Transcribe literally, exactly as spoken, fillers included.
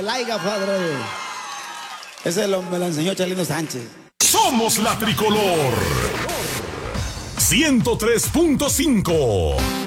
laiga, padre. Ese lo, me lo enseñó Chalino Sánchez. Somos la tricolor. ciento tres punto cinco.